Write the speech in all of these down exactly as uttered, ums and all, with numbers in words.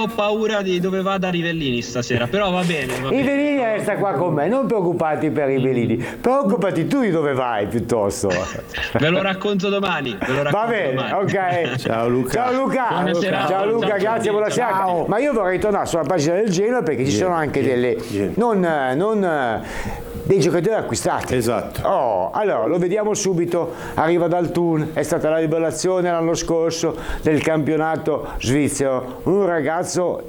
ho paura di dove vada Rivellini stasera, però va bene, va bene. Rivellini resta qua con me, non preoccupati per Rivellini, preoccupati tu di dove vai piuttosto. Ve lo racconto domani, ve lo racconto Va bene, domani. ok. Ciao Luca. Ciao Luca. Buonasera. Ciao Luca, Ciao, grazie, ciao, buonasera. ciao. Ma io vorrei tornare sulla pagina del Genoa perché ci sono anche delle non, non dei giocatori acquistati. Esatto. Oh, allora lo vediamo subito. Arriva dal Thun, è stata la rivelazione l'anno scorso del campionato svizzero. Un ragazzo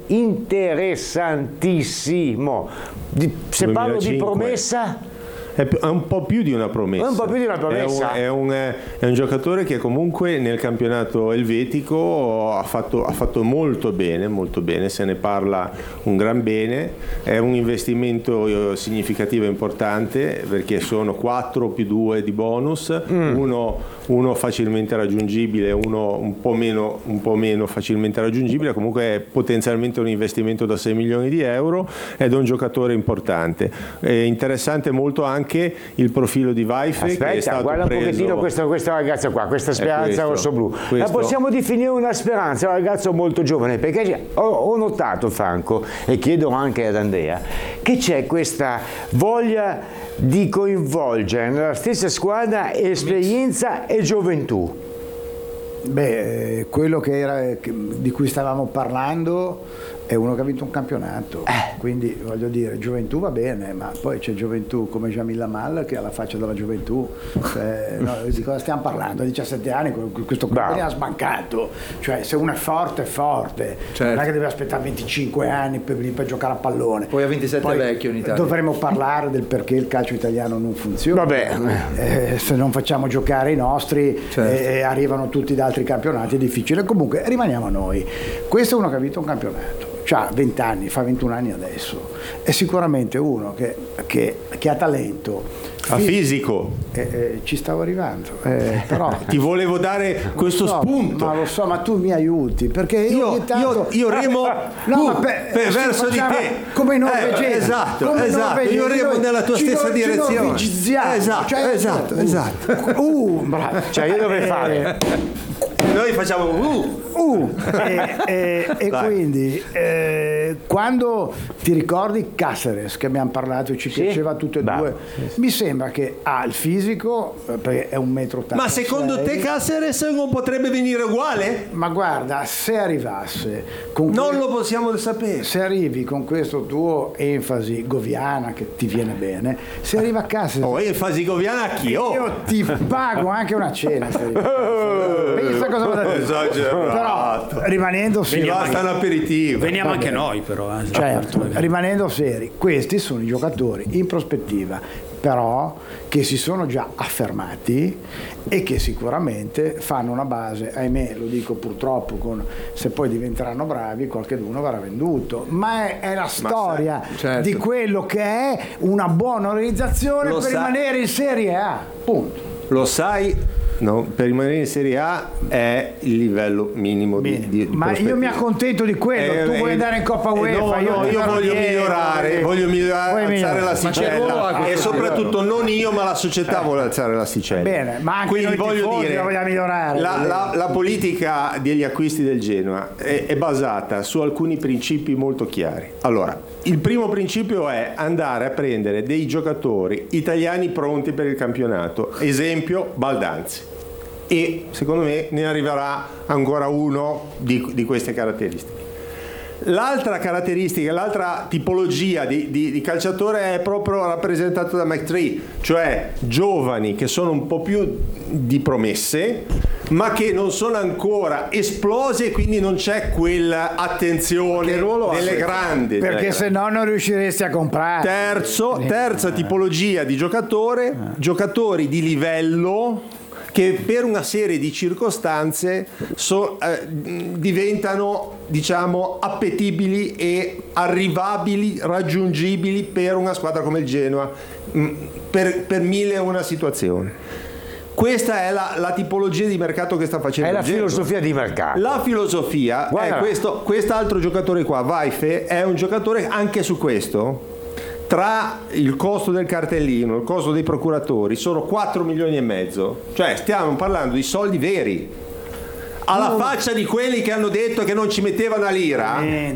interessantissimo. Di, se parlo di promessa. È un po' più di una promessa. È un po' più di una promessa. È un, è un, è un giocatore che comunque nel campionato elvetico ha fatto, ha fatto molto bene, molto bene, se ne parla un gran bene. È un investimento significativo e importante perché sono quattro più due di bonus, mm. uno, uno facilmente raggiungibile, uno un po' meno, un po' meno facilmente raggiungibile. Comunque è potenzialmente un investimento da sei milioni di euro ed è un giocatore importante. È interessante molto anche il profilo di Vaife. Aspetta, che è stato guarda un preso... pochettino questa, questa ragazza qua, questa speranza rossoblu. Questo. La possiamo definire una speranza, un ragazzo molto giovane, perché ho, ho notato, Franco, e chiedo anche ad Andrea, che c'è questa voglia di coinvolgere nella stessa squadra esperienza e gioventù. Beh, quello che era, che, di cui stavamo parlando è uno che ha vinto un campionato, eh. quindi voglio dire, gioventù va bene, ma poi c'è gioventù come Jamil Amal che ha la faccia della gioventù, cioè, no, di cosa stiamo parlando? A diciassette anni questo qua ha sbancato, cioè se uno è forte è forte, certo. Non è che deve aspettare venticinque anni per, per giocare a pallone, poi a ventisette poi è vecchio in Italia. Dovremmo parlare del perché il calcio italiano non funziona. Vabbè. Eh, se non facciamo giocare i nostri, certo. eh, arrivano tutti da altri campionati, è difficile. Comunque rimaniamo a noi, questo è uno che ha vinto un campionato, ha venti anni, fa ventuno anni adesso, è sicuramente uno che, che, che ha talento, ha fisico, eh, eh, ci stavo arrivando, eh, però ti volevo dare questo so, spunto, ma lo so, ma tu mi aiuti perché io, io, tanto... io, io remo no, uh, ma per, per, verso di te come i norvegesi, eh, esatto, come esatto, norvegesi, io remo nella tua stessa ci direzione, esatto, cioè, esatto, uh, esatto. Uh, bravo. Cioè io dovrei fare noi facciamo uh, uh e, e, e quindi eh, quando ti ricordi Cáceres, che abbiamo parlato e ci sì? piaceva tutte e Beh, due, sì, sì. mi sembra che ha il fisico perché è un metro ottanta. Ma secondo te Cáceres non potrebbe venire uguale? Ma guarda, se arrivasse con non que- lo possiamo sapere. Se arrivi con questo tuo enfasi goviana che ti viene bene, se arriva a Cáceres, oh, enfasi goviana a chi? Oh. Io ti pago anche una cena. Pensa cosa vado a dire. Però rimanendo seri, mi basta un aperitivo. Veniamo anche noi però. Eh. Certo, rimanendo seri, questi sono i giocatori in prospettiva, però che si sono già affermati e che sicuramente fanno una base, ahimè lo dico purtroppo, con, se poi diventeranno bravi qualcheduno verrà venduto, ma è, è la storia sai, certo. di quello che è una buona organizzazione Lo per sa- rimanere in Serie A, punto. Lo sai, no, per rimanere in Serie A è il livello minimo di, di, di ma io mi accontento di quello, eh, tu eh, vuoi andare in Coppa eh, UEFA, no, io, no, io voglio niente, migliorare, voglio, voglio migliorare, vuoi alzare migliorare. l'asticella e soprattutto non io ma la società vuole alzare l'asticella. Bene, ma anche quindi noi voglio tifosi dire la vogliamo migliorare. la, la, la politica degli acquisti del Genoa è, è basata su alcuni principi molto chiari. Allora, il primo principio è andare a prendere dei giocatori italiani pronti per il campionato, esempio Baldanzi, e secondo me ne arriverà ancora uno di, di queste caratteristiche. L'altra caratteristica, l'altra tipologia di, di, di calciatore è proprio rappresentato da McTree, cioè giovani che sono un po' più di promesse ma che non sono ancora esplosi e quindi non c'è quell'attenzione delle grandi, perché se no non riusciresti a comprare. Terzo, terza tipologia di giocatore, giocatori di livello che per una serie di circostanze so, eh, diventano, diciamo, appetibili e arrivabili, raggiungibili per una squadra come il Genoa, mh, per, per mille e una situazioni. Questa è la, la tipologia di mercato che sta facendo è la il Genoa. filosofia di mercato. La filosofia Guarda. è questo, quest'altro giocatore qua, Vaife, è un giocatore anche su questo. Tra il costo del cartellino, il costo dei procuratori, sono quattro milioni e mezzo. Cioè stiamo parlando di soldi veri. Alla faccia di quelli che hanno detto che non ci metteva una lira.